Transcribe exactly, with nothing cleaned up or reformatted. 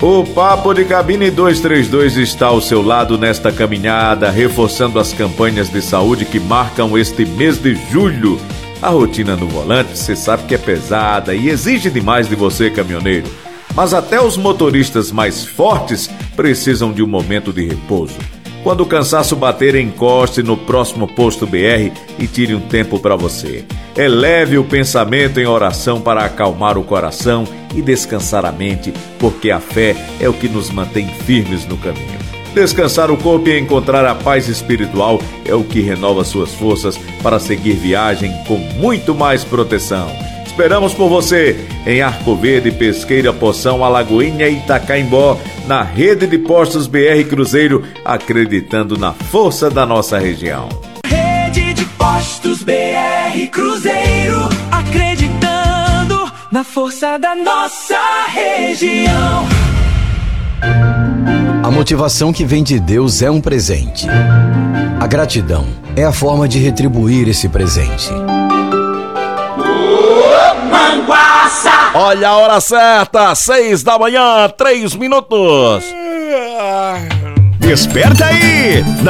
O Papo de Cabine duzentos e trinta e dois está ao seu lado nesta caminhada, reforçando as campanhas de saúde que marcam este mês de julho. A rotina no volante, você sabe que é pesada e exige demais de você, caminhoneiro. Mas até os motoristas mais fortes precisam de um momento de repouso. Quando o cansaço bater, encoste no próximo posto B R e tire um tempo para você. Eleve o pensamento em oração para acalmar o coração e descansar a mente, porque a fé é o que nos mantém firmes no caminho. Descansar o corpo e encontrar a paz espiritual é o que renova suas forças para seguir viagem com muito mais proteção. Esperamos por você em Arco Verde, Pesqueira, Poção, Alagoinha e Itacaimbó, na rede de postos B R Cruzeiro, acreditando na força da nossa região. Rede de postos B R Cruzeiro, acreditando na força da nossa região. A motivação que vem de Deus é um presente. A gratidão é a forma de retribuir esse presente. Manguaça! Olha a hora certa, seis da manhã, três minutos. Desperta aí!